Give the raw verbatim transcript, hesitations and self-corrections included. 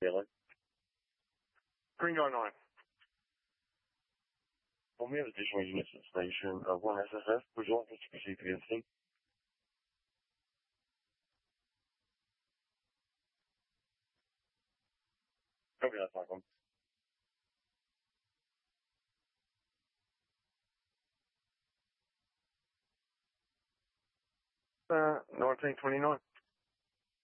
Really? three nine nine. Well, we have additional units at the station. Uh, one S S F. Would you like us to proceed to the scene? Copy that, Cyclone. Uh, nineteen twenty-nine.